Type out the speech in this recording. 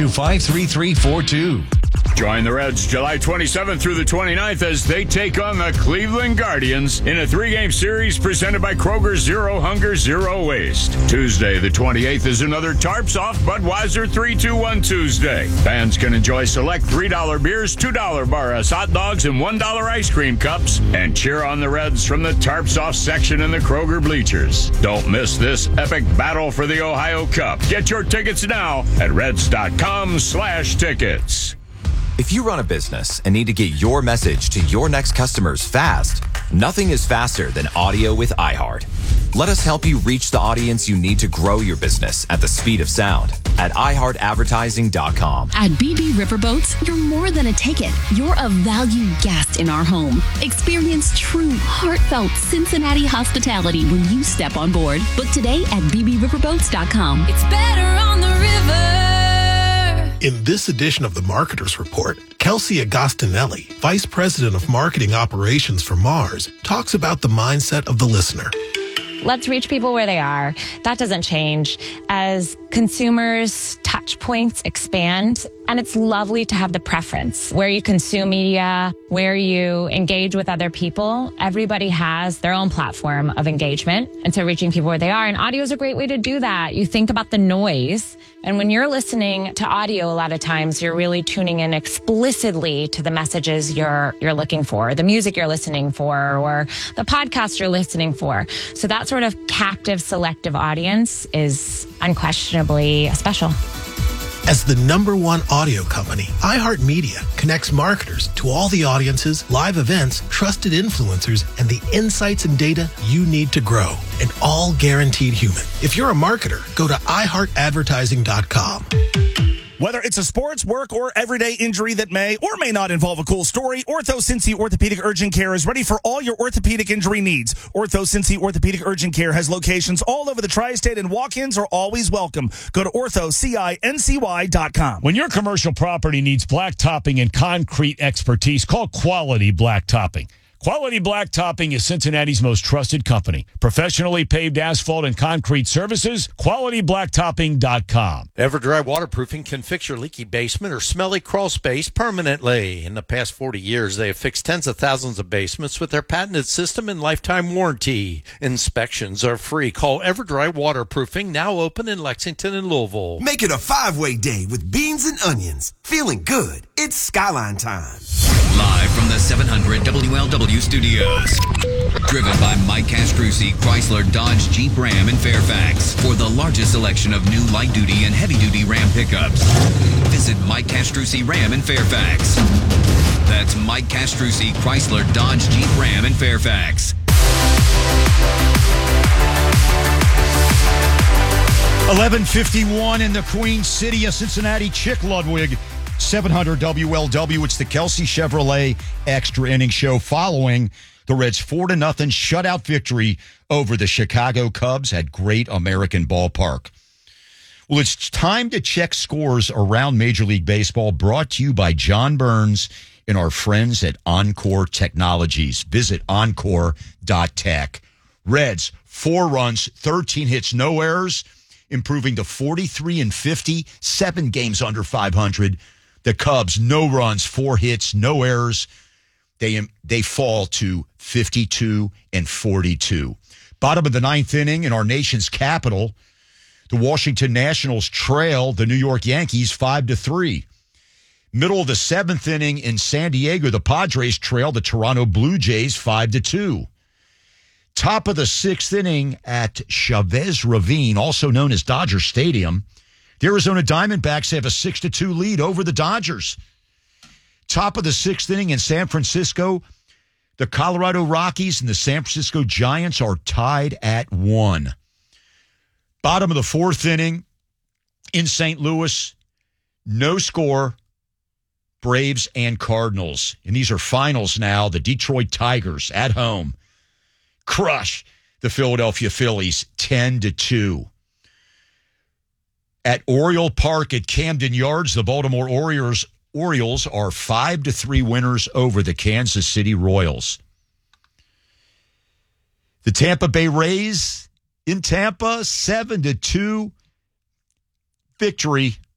855-3342. Join the Reds July 27th through the 29th as they take on the Cleveland Guardians in a 3-game series presented by Kroger Zero Hunger, Zero Waste. Tuesday, the 28th, is another Tarps Off Budweiser 3-2-1 Tuesday. Fans can enjoy select $3 beers, $2 bar hot dogs, and $1 ice cream cups, and cheer on the Reds from the Tarps Off section in the Kroger bleachers. Don't miss this epic battle for the Ohio Cup. Get your tickets now at reds.com/tickets. If you run a business and need to get your message to your next customers fast, nothing is faster than audio with iHeart. Let us help you reach the audience you need to grow your business at the speed of sound at iHeartAdvertising.com. At BB Riverboats, you're more than a ticket. You're a valued guest in our home. Experience true, heartfelt Cincinnati hospitality when you step on board. Book today at bbriverboats.com. It's better on the river. In this edition of the Marketers Report, Kelsey Agostinelli, Vice President of Marketing Operations for Mars, talks about the mindset of the listener. Let's reach people where they are. That doesn't change. As consumers' touch points expand, and it's lovely to have the preference where you consume media, where you engage with other people. Everybody has their own platform of engagement. And so reaching people where they are, and audio is a great way to do that. You think about the noise. And when you're listening to audio, a lot of times you're really tuning in explicitly to the messages you're looking for, the music you're listening for, or the podcast you're listening for. So that sort of captive, selective audience is unquestionably special. As the #1 audio company, iHeartMedia connects marketers to all the audiences, live events, trusted influencers, and the insights and data you need to grow. And all guaranteed human. If you're a marketer, go to iHeartAdvertising.com. Whether it's a sports, work, or everyday injury that may or may not involve a cool story, OrthoCincy Orthopedic Urgent Care is ready for all your orthopedic injury needs. OrthoCincy Orthopedic Urgent Care has locations all over the tri-state, and walk-ins are always welcome. Go to orthocincy.com. When your commercial property needs blacktopping and concrete expertise, call Quality Blacktopping. Quality Blacktopping is Cincinnati's most trusted company. Professionally paved asphalt and concrete services, qualityblacktopping.com. EverDry Waterproofing can fix your leaky basement or smelly crawl space permanently. In the past 40 years, they have fixed tens of thousands of basements with their patented system and lifetime warranty. Inspections are free. Call EverDry Waterproofing, now open in Lexington and Louisville. Make it a 5-way day with beans and onions. Feeling good. It's Skyline time. Live from the 700 WLW studios. Driven by Mike Castrucci, Chrysler, Dodge, Jeep, Ram in Fairfax. For the largest selection of new light-duty and heavy-duty Ram pickups, visit Mike Castrucci Ram in Fairfax. That's Mike Castrucci, Chrysler, Dodge, Jeep, Ram in Fairfax. 11:51 in the Queen City of Cincinnati. Chick Ludwig, 700 WLW. It's the Kelsey Chevrolet Extra Inning Show following the Reds' 4-0 shutout victory over the Chicago Cubs at Great American Ballpark. Well, it's time to check scores around Major League Baseball, brought to you by John Burns and our friends at Encore Technologies. Visit encore.tech. Reds, 4 runs, 13 hits, no errors, improving to 43-50, 7 games under 500. The Cubs, no runs, 4 hits, no errors. They fall to 52-42. Bottom of the 9th inning in our nation's capital, the Washington Nationals trail the New York Yankees 5-3. Middle of the 7th inning in San Diego, the Padres trail the Toronto Blue Jays 5-2. Top of the 6th inning at Chavez Ravine, also known as Dodger Stadium, the Arizona Diamondbacks have a 6-2 lead over the Dodgers. Top of the 6th inning in San Francisco, the Colorado Rockies and the San Francisco Giants are tied at 1. Bottom of the 4th inning in St. Louis, no score, Braves and Cardinals. And these are finals now. The Detroit Tigers at home crush the Philadelphia Phillies 10-2. At Oriole Park at Camden Yards, the Baltimore Orioles are 5-3 winners over the Kansas City Royals. The Tampa Bay Rays in Tampa, 7-2 victory